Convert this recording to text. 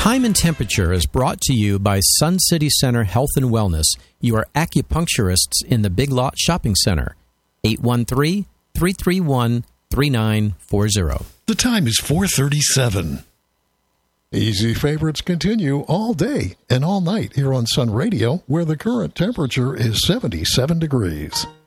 Time and Temperature is brought to you by Sun City Center Health and Wellness, your acupuncturists in the Big Lot Shopping Center. 813-331-3940. The time is 4:37. Easy favorites continue all day and all night here on Sun Radio, where the current temperature is 77 degrees.